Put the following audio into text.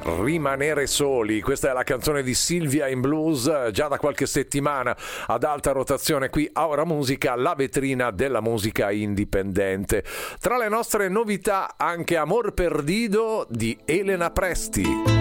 Rimanere soli, questa è la canzone di Silvia in Blues, già da qualche settimana ad alta rotazione qui a Ora Musica, la vetrina della musica indipendente. Tra le nostre novità anche Amor Perdido di Elena Presti.